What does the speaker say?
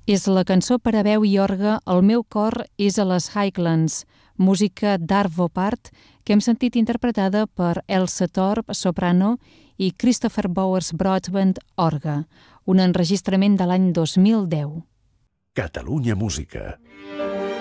És la cançó per a veu i orgue El meu cor és a les Highlands, música d'Arvo Pärt que hem sentit interpretada per Elsa Torp, soprano, i Christopher Bowers Broadbent, orgue, un enregistrament de l'any 2010. Catalunya Música.